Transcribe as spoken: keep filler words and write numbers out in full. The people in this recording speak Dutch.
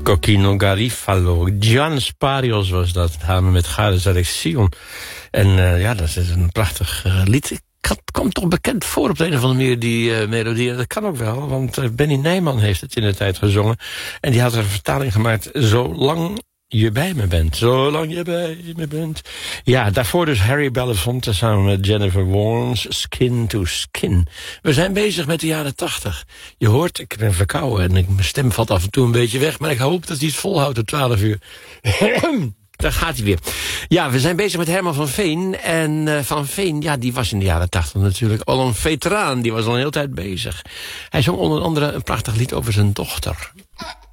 Cocchino Garifalo. Gian Sparios was dat, samen met Gare Selección. En uh, ja, dat is een prachtig uh, lied. Het komt toch bekend voor op de een of andere manier, die uh, melodie. Dat kan ook wel, want uh, Benny Nijman heeft het in de tijd gezongen. En die had er een vertaling gemaakt, Zolang je bij me bent. Zolang je bij me bent. Ja, daarvoor dus Harry Belafonte samen met Jennifer Warnes, Skin to Skin. We zijn bezig met de jaren tachtig. Je hoort, ik ben verkouden en ik, mijn stem valt af en toe een beetje weg, maar ik hoop dat hij het volhoudt tot twaalf uur. Daar gaat hij weer. Ja, we zijn bezig met Herman van Veen. En uh, Van Veen, ja, die was in de jaren tachtig natuurlijk al een veteraan. Die was al een hele tijd bezig. Hij zong onder andere een prachtig lied over zijn dochter.